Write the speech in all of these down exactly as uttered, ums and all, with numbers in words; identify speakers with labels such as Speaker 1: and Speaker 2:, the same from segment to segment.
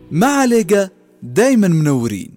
Speaker 1: مع ليجا دايما منورين.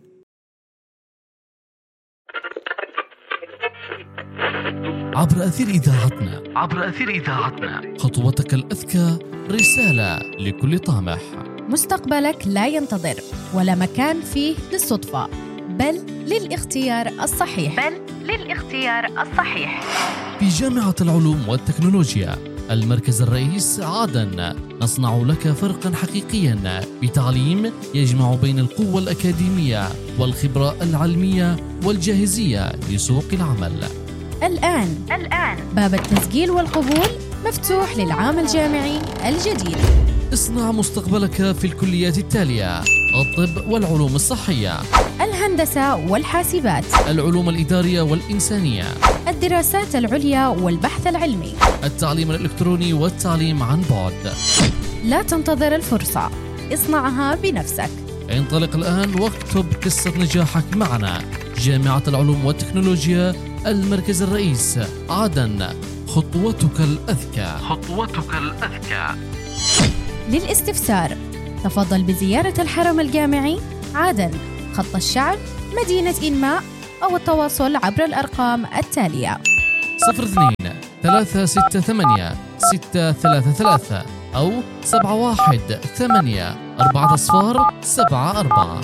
Speaker 2: عبر أثير إذاعتنا عبر أثير إذاعتنا خطوتك الأذكى رسالة لكل طامح.
Speaker 3: مستقبلك لا ينتظر ولا مكان فيه للصدفة، بل للاختيار الصحيح بل للاختيار الصحيح
Speaker 2: في جامعة العلوم والتكنولوجيا المركز الرئيس عدن، نصنع لك فرقا حقيقيا بتعليم يجمع بين القوة الأكاديمية والخبرة العلمية والجاهزية لسوق العمل.
Speaker 3: الآن الآن باب التسجيل والقبول مفتوح للعام الجامعي الجديد.
Speaker 2: اصنع مستقبلك في الكليات التالية: الطب والعلوم الصحية،
Speaker 3: الهندسة والحاسبات،
Speaker 2: العلوم الإدارية والإنسانية،
Speaker 3: الدراسات العليا والبحث العلمي،
Speaker 2: التعليم الإلكتروني والتعليم عن بعد.
Speaker 3: لا تنتظر الفرصة، اصنعها بنفسك.
Speaker 2: انطلق الآن واكتب قصة نجاحك معنا. جامعة العلوم والتكنولوجيا المركز الرئيس عدن، خطوتك الأذكى خطوتك الأذكى.
Speaker 3: للاستفسار تفضل بزيارة الحرم الجامعي عدن، خط الشعب، مدينة إنماء، أو التواصل عبر الأرقام التالية:
Speaker 2: صفر اثنين ثلاثة ستة ثمانية ستة ثلاثة ثلاثة أو سبعة واحد ثمانية أربعة صفار سبعة أربعة.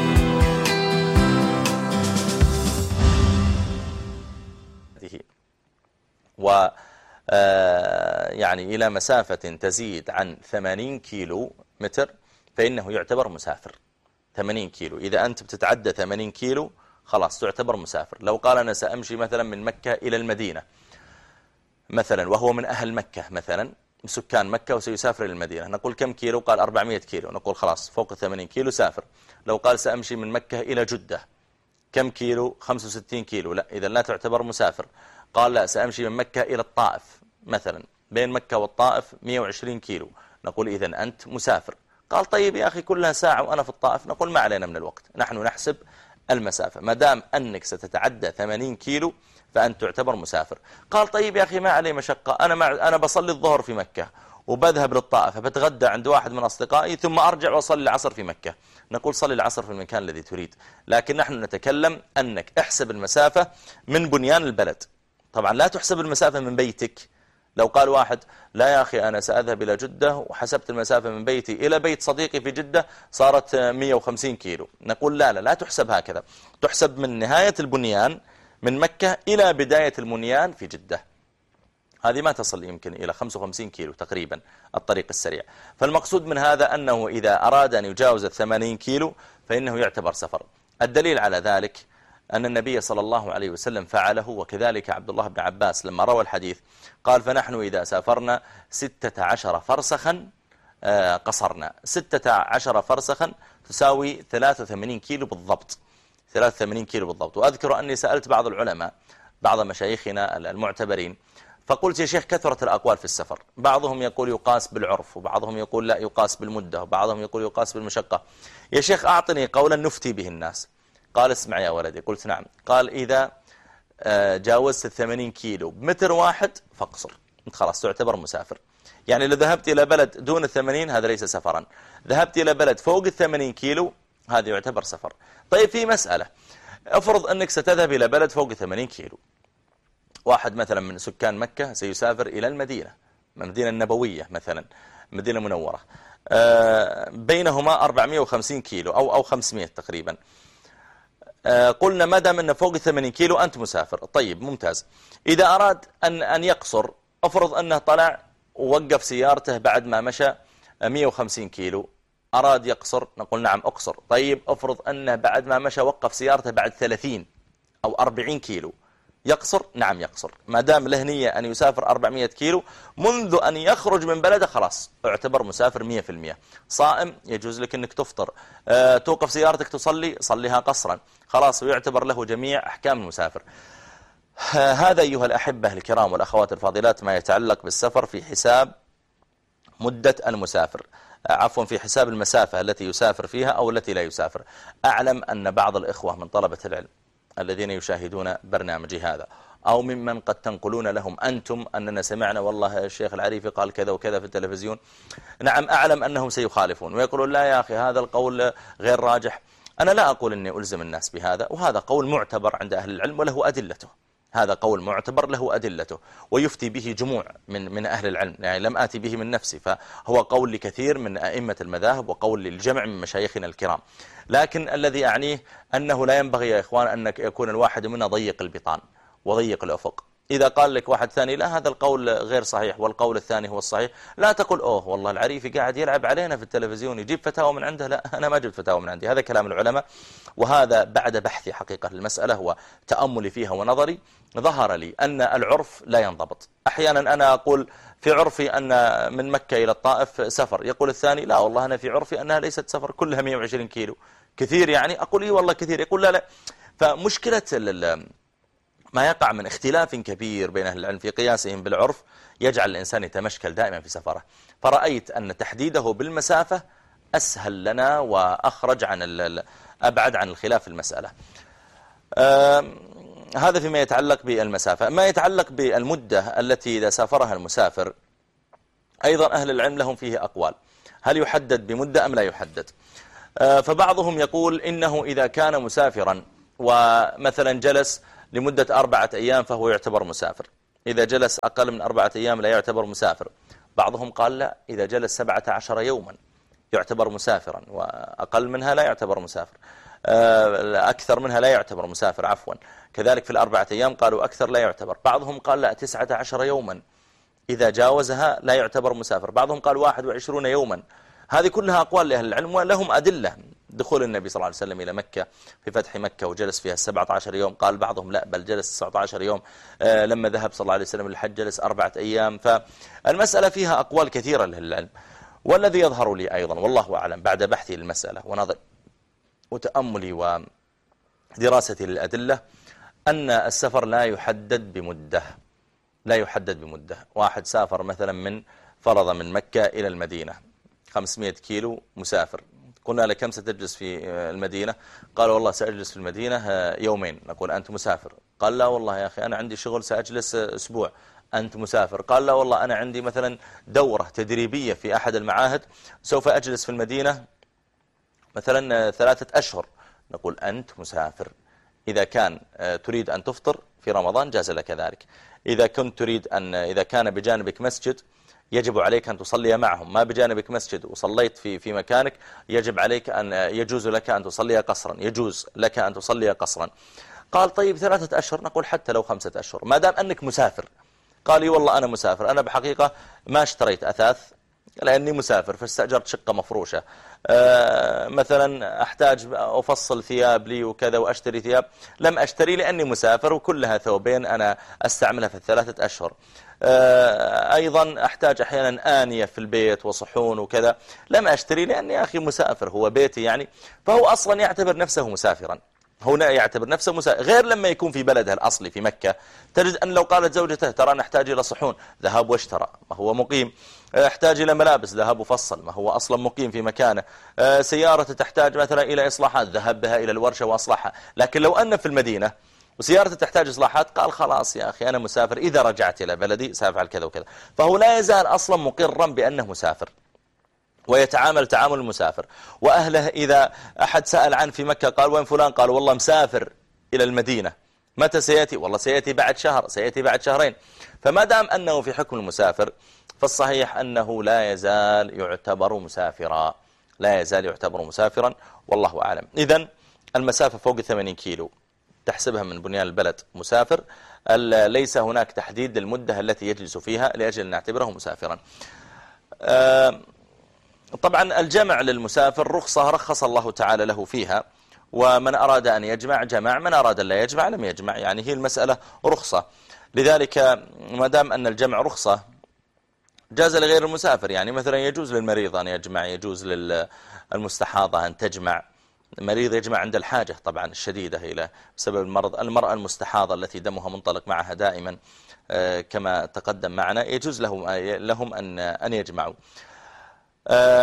Speaker 4: و يعني إلى مسافة تزيد عن ثمانين كيلو متر فإنه يعتبر مسافر. ثمانين كيلو، إذا أنت بتتعدى ثمانين كيلو خلاص تعتبر مسافر. لو قال أنا سأمشي مثلا من مكة إلى المدينة مثلا، وهو من أهل مكة مثلا، سكان مكة، وسيسافر إلى المدينة، نقول كم كيلو؟ قال أربعمائة كيلو، نقول خلاص فوق ثمانين كيلو سافر. لو قال سأمشي من مكة إلى جدة كم كيلو؟ خمسة وستين كيلو، لا، إذا لا تعتبر مسافر. قال لا، سأمشي من مكة إلى الطائف مثلا، بين مكة والطائف مئة وعشرين كيلو، نقول إذن أنت مسافر. قال طيب يا أخي كلها ساعة وأنا في الطائف، نقول ما علينا من الوقت، نحن نحسب المسافة، ما دام أنك ستتعدى ثمانين كيلو فأنت تعتبر مسافر. قال طيب يا أخي ما علي مشقة، أنا مع أنا بصلي الظهر في مكة وبذهب للطائف، بتغدى عند واحد من أصدقائي ثم أرجع وأصلي العصر في مكة، نقول صلي العصر في المكان الذي تريد. لكن نحن نتكلم أنك احسب المسافة من بنيان البلد. طبعا لا تحسب المسافة من بيتك. لو قال واحد لا يا أخي أنا سأذهب إلى جدة وحسبت المسافة من بيتي إلى بيت صديقي في جدة صارت مئة وخمسين كيلو، نقول لا لا لا تحسب هكذا، تحسب من نهاية البنيان من مكة إلى بداية البنيان في جدة. هذه ما تصل يمكن إلى خمسة وخمسين كيلو تقريبا الطريق السريع. فالمقصود من هذا أنه إذا أراد أن يجاوز الثمانين كيلو فإنه يعتبر سفر. الدليل على ذلك أن النبي صلى الله عليه وسلم فعله، وكذلك عبد الله بن عباس لما روى الحديث قال فنحن إذا سافرنا ستة عشر فرسخا قصرنا. ستة عشر فرسخا تساوي ثلاثة وثمانين كيلو بالضبط، ثلاثة وثمانين كيلو بالضبط. وأذكر أني سألت بعض العلماء بعض مشايخنا المعتبرين فقلت يا شيخ كثرة الأقوال في السفر، بعضهم يقول يقاس بالعرف، وبعضهم يقول لا يقاس بالمدة، وبعضهم يقول يقاس بالمشقة. يا شيخ أعطني قولا نفتي به الناس. قال اسمع يا ولدي. قلت نعم. قال إذا جاوزت الثمانين كيلو بمتر واحد فاقصر، انت خلاص تعتبر مسافر. يعني لو ذهبت إلى بلد دون الثمانين هذا ليس سفرا، ذهبت إلى بلد فوق الثمانين كيلو هذا يعتبر سفر. طيب في مسألة، افرض أنك ستذهب إلى بلد فوق ثمانين كيلو، واحد مثلا من سكان مكة سيسافر إلى المدينة، المدينة النبوية مثلا، مدينة منورة، بينهما أربعمائة وخمسين كيلو أو أو خمسمائة تقريبا. قلنا ما دام أنه فوق ثمانين كيلو أنت مسافر. طيب ممتاز. إذا أراد أن أن يقصر، أفرض أنه طلع ووقف سيارته بعد ما مشى مئة وخمسين كيلو، أراد يقصر، نقول نعم أقصر. طيب أفرض أنه بعد ما مشى وقف سيارته بعد ثلاثين أو أربعين كيلو، يقصر؟ نعم يقصر، ما دام له نية أن يسافر أربعمائة كيلو منذ أن يخرج من بلده خلاص اعتبر مسافر مئة في المئة. صائم يجوز لك أنك تفطر، أه توقف سيارتك تصلي، صليها قصرا، خلاص ويعتبر له جميع أحكام المسافر. هذا أيها الأحبة الكرام والأخوات الفاضلات ما يتعلق بالسفر في حساب مدة المسافر، عفوا في حساب المسافة التي يسافر فيها أو التي لا يسافر. أعلم أن بعض الإخوة من طلبة العلم الذين يشاهدون برنامجي هذا أو ممن قد تنقلون لهم أنتم أننا سمعنا والله الشيخ العريفي قال كذا وكذا في التلفزيون. نعم أعلم أنهم سيخالفون ويقولون لا يا أخي هذا القول غير راجح. أنا لا أقول أني ألزم الناس بهذا، وهذا قول معتبر عند أهل العلم وله أدلته، هذا قول معتبر له أدلته ويفتي به جموع من من أهل العلم، يعني لم آتي به من نفسي، فهو قول لكثير من أئمة المذاهب وقول للجمع من مشايخنا الكرام. لكن الذي أعنيه أنه لا ينبغي يا إخوان أن يكون الواحد منا ضيق البطان وضيق الأفق. إذا قال لك واحد ثاني لا هذا القول غير صحيح والقول الثاني هو الصحيح، لا تقول أوه والله العريفي قاعد يلعب علينا في التلفزيون يجيب فتاوى من عنده. لا، أنا ما جبت فتاوى من عندي، هذا كلام العلماء، وهذا بعد بحثي حقيقة المسألة وتأملي فيها ونظري ظهر لي أن العرف لا ينضبط. أحيانا أنا أقول في عرفي أن من مكة إلى الطائف سفر، يقول الثاني لا والله أنا في عرفي أنها ليست سفر كلها مئة وعشرين كيلو. كثير يعني؟ أقول إيه والله كثير، يقول لا لا. فمشكلة ما يقع من اختلاف كبير بين أهل العلم في قياسهم بالعرف يجعل الإنسان يتمشكل دائما في سفره. فرأيت أن تحديده بالمسافة أسهل لنا وأخرج عن أبعد عن الخلاف في المسألة. هذا فيما يتعلق بالمسافة. ما يتعلق بالمدة التي إذا سافرها المسافر أيضا أهل العلم لهم فيه أقوال، هل يحدد بمدة أم لا يحدد؟ فبعضهم يقول إنه إذا كان مسافرا ومثلا جلس لمدة أربعة أيام فهو يعتبر مسافر، إذا جلس أقل من أربعة أيام لا يعتبر مسافر. بعضهم قال لا، إذا جلس سبعة عشر يوما يعتبر مسافرا، وأقل منها لا يعتبر مسافر، أكثر منها لا يعتبر مسافر عفوا. كذلك في الأربعة أيام قالوا أكثر لا يعتبر. بعضهم قال لا، تسعة عشر يوما إذا جاوزها لا يعتبر مسافر. بعضهم قال واحد وعشرون يوما. هذه كلها أقوال لأهل العلم ولهم أدلة. دخول النبي صلى الله عليه وسلم إلى مكة في فتح مكة وجلس فيها سبعة عشر يوم، قال بعضهم لا بل جلس تسعة عشر يوم. آه لما ذهب صلى الله عليه وسلم للحج جلس أربعة أيام. فالمسألة فيها أقوال كثيرة لأهل العلم. والذي يظهر لي أيضا والله أعلم بعد بحثي للمسألة ونظر وتأملي ودراستي للأدلة أن السفر لا يحدد بمدة، لا يحدد بمدة. واحد سافر مثلا من فرض من مكة إلى المدينة خمسمائة كيلو مسافر، قلنا له كم ستجلس في المدينة؟ قال والله سأجلس في المدينة يومين. نقول أنت مسافر؟ قال لا والله يا أخي أنا عندي شغل سأجلس أسبوع. أنت مسافر؟ قال لا والله أنا عندي مثلا دورة تدريبية في أحد المعاهد سوف أجلس في المدينة مثلا ثلاثة أشهر. نقول أنت مسافر. إذا كان تريد أن تفطر في رمضان جاز لك ذلك. إذا كنت تريد أن إذا كان بجانبك مسجد يجب عليك أن تصلي معهم، ما بجانبك مسجد وصليت في في مكانك يجب عليك أن يجوز لك أن تصلي قصرا، يجوز لك أن تصلي قصرا. قال طيب ثلاثة أشهر؟ نقول حتى لو خمسة أشهر ما دام أنك مسافر. قال لي والله أنا مسافر، أنا بحقيقة ما اشتريت أثاث لأني مسافر فاستأجرت شقة مفروشة، أه مثلا أحتاج أفصل ثياب لي وكذا وأشتري ثياب، لم أشتري لأني مسافر وكلها ثوبين أنا أستعملها في الثلاثة أشهر. أه أيضا أحتاج أحيانا آنية في البيت وصحون وكذا، لم أشتري لأني أخي مسافر هو بيتي يعني. فهو أصلا يعتبر نفسه مسافرا، هنا يعتبر نفسه مسافر، غير لما يكون في بلده الأصلي في مكة. تجد أن لو قالت زوجته ترى نحتاج إلى صحون، ذهب واشترى ما هو مقيم، احتاج إلى ملابس ذهب وفصل ما هو أصلا مقيم في مكانه، سيارة تحتاج مثلا إلى إصلاحات ذهب بها إلى الورشة وأصلحها. لكن لو أن في المدينة وسيارة تحتاج إصلاحات قال خلاص يا أخي أنا مسافر، إذا رجعت إلى بلدي سأفعل كذا وكذا. فهو لا يزال أصلا مقرا بأنه مسافر ويتعامل تعامل المسافر. وأهله إذا أحد سأل عن في مكة قال وين فلان؟ قال والله مسافر إلى المدينة. متى سيأتي؟ والله سيأتي بعد شهر، سيأتي بعد شهرين. فما دام أنه في حكم المسافر فالصحيح أنه لا يزال يعتبر مسافرا، لا يزال يعتبر مسافرا والله أعلم. إذن المسافة فوق ثمانين كيلو تحسبها من بنيان البلد مسافر، ليس هناك تحديد للمدة التي يجلس فيها لأجل أن نعتبره مسافرا. أه طبعا الجمع للمسافر رخصة رخص الله تعالى له فيها، ومن أراد أن يجمع جمع، من أراد أن لا يجمع لم يجمع، يعني هي المسألة رخصة. لذلك ما دام أن الجمع رخصة جاز لغير المسافر، يعني مثلا يجوز للمريض أن يجمع، يجوز للمستحاضة أن تجمع. المريض يجمع عند الحاجة طبعا الشديدة إلى بسبب المرض. المرأة المستحاضة التي دمها منطلق معها دائما كما تقدم معنا يجوز لهم لهم أن أن يجمعوا.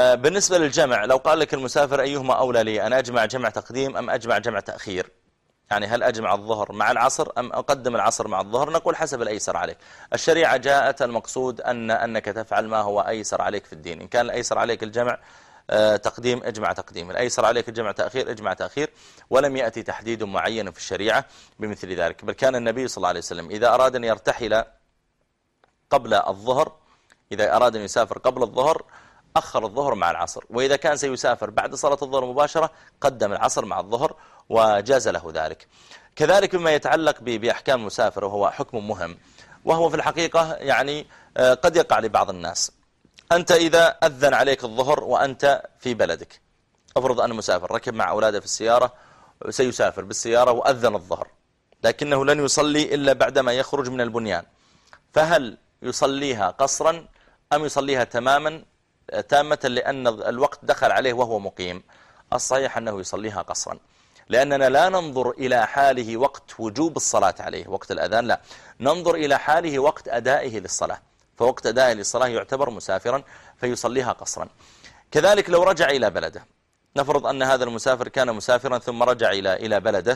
Speaker 4: بالنسبة للجمع لو قال لك المسافر أيهما أولى لي، أنا أجمع جمع تقديم أم أجمع جمع تأخير؟ يعني هل أجمع الظهر مع العصر أم أقدم العصر مع الظهر؟ نقول حسب الأيسر عليك. الشريعة جاءت المقصود أن أنك تفعل ما هو أيسر عليك في الدين. إن كان الأيسر عليك الجمع تقديم اجمع تقديم، الأيسر عليك الجمع تأخير اجمع تأخير، ولم يأتي تحديد معين في الشريعة بمثل ذلك. بل كان النبي صلى الله عليه وسلم إذا أراد أن يرتحل قبل الظهر، إذا أراد أن يسافر قبل الظهر أخر الظهر مع العصر، وإذا كان سيسافر بعد صلاة الظهر مباشرة قدم العصر مع الظهر وجاز له ذلك. كذلك بما يتعلق بأحكام المسافر، وهو حكم مهم، وهو في الحقيقة يعني قد يقع لبعض الناس. أنت إذا أذن عليك الظهر وأنت في بلدك، أفرض أن مسافر ركب مع أولاده في السيارة، سيسافر بالسيارة وأذن الظهر، لكنه لن يصلي إلا بعدما يخرج من البنيان، فهل يصليها قصرا أم يصليها تماما تامة لأن الوقت دخل عليه وهو مقيم؟ الصحيح أنه يصليها قصرا، لأننا لا ننظر إلى حاله وقت وجوب الصلاة عليه وقت الأذان، لا، ننظر إلى حاله وقت أدائه للصلاة، فوقت أدائه للصلاة يعتبر مسافرا فيصليها قصرا. كذلك لو رجع إلى بلده، نفرض أن هذا المسافر كان مسافرا ثم رجع إلى إلى بلده،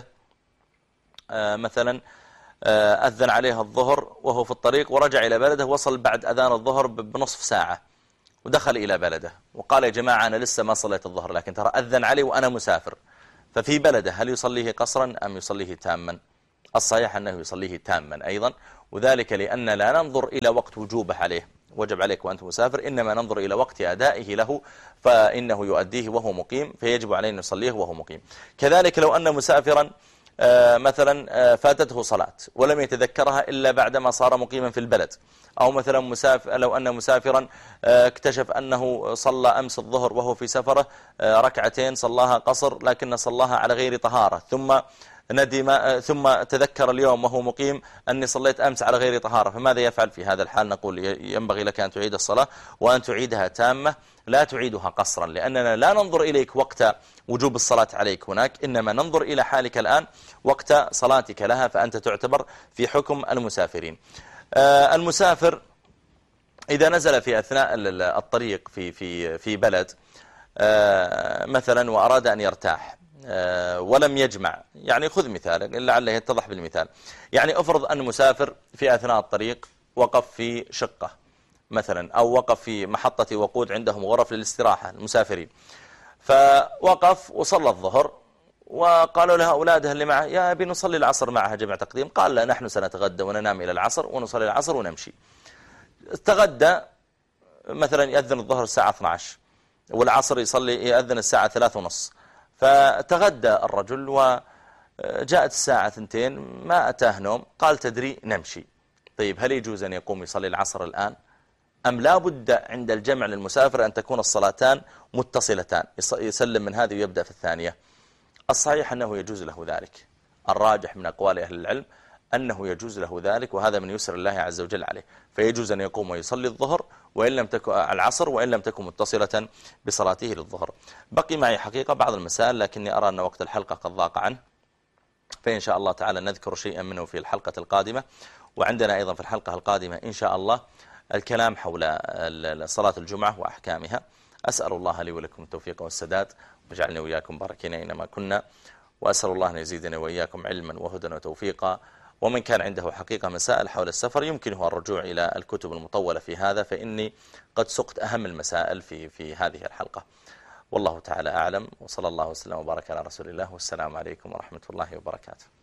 Speaker 4: آه مثلا آه أذن عليه الظهر وهو في الطريق ورجع إلى بلده، وصل بعد أذان الظهر بنصف ساعة ودخل إلى بلده وقال يا جماعة أنا لسه ما صليت الظهر لكن ترى أذن علي وأنا مسافر، ففي بلده هل يصليه قصرا أم يصليه تاما؟ الصحيح أنه يصليه تاما أيضا، وذلك لأن لا ننظر إلى وقت وجوبه عليه وجب عليك وأنت مسافر، إنما ننظر إلى وقت أدائه له، فإنه يؤديه وهو مقيم فيجب عليه أن يصليه وهو مقيم. كذلك لو أن مسافرا مثلا فاتته صلاة ولم يتذكرها إلا بعدما صار مقيما في البلد، أو مثلا مسافر لو أن مسافرا اكتشف أنه صلى أمس الظهر وهو في سفره ركعتين صلاها قصر لكن صلاها على غير طهارة، ثم ندم ثم تذكر اليوم وهو مقيم أني صليت أمس على غير طهارة، فماذا يفعل في هذا الحال؟ نقول ينبغي لك أن تعيد الصلاة وأن تعيدها تامة لا تعيدها قصرا، لأننا لا ننظر إليك وقت وجوب الصلاة عليك هناك، إنما ننظر إلى حالك الآن وقت صلاتك لها، فأنت تعتبر في حكم المسافرين. المسافر إذا نزل في أثناء الطريق في في في بلد مثلا وأراد أن يرتاح ولم يجمع، يعني خذ مثال لعله يتضح بالمثال، يعني أفرض أن مسافر في أثناء الطريق وقف في شقة مثلا، أو وقف في محطة وقود عندهم غرف للاستراحة المسافرين، فوقف وصلى الظهر وقالوا لها أولاده اللي معه يا أبي نصلي العصر معها جمع تقديم، قال لا نحن سنتغدى وننام إلى العصر ونصلي العصر ونمشي. تغدى مثلا يأذن الظهر الساعة اثنتي عشرة والعصر يصلي يأذن الساعة ثلاثة ونص، فتغدى الرجل وجاءت الساعة اثنتين ما أتاه نوم، قال تدري نمشي. طيب هل يجوز أن يقوم يصلي العصر الآن أم لا بد عند الجمع للمسافر أن تكون الصلاتان متصلتان، يسلم من هذه ويبدأ في الثانية؟ الصحيح أنه يجوز له ذلك، الراجح من أقوال أهل العلم أنه يجوز له ذلك، وهذا من يسر الله عز وجل عليه، فيجوز أن يقوم ويصلي الظهر وإن لم تكن العصر وإن لم تكن متصلة بصلاته للظهر. بقي معي حقيقة بعض المسائل لكني أرى أن وقت الحلقة قد ضاق عنه، فإن شاء الله تعالى نذكر شيئا منه في الحلقة القادمة. وعندنا أيضا في الحلقة القادمة إن شاء الله الكلام حول صلاة الجمعة وأحكامها. أسأل الله لي ولكم التوفيق والسداد، وجعلني وإياكم باركين أينما كنا، وأسأل الله أن يزيدنا وإياكم علما وهدى وتوفيقا. ومن كان عنده حقيقة مسائل حول السفر يمكنه الرجوع إلى الكتب المطولة في هذا، فإني قد سقت أهم المسائل في في هذه الحلقة. والله تعالى أعلم، وصلى الله وسلم وبارك على رسول الله، والسلام عليكم ورحمة الله وبركاته.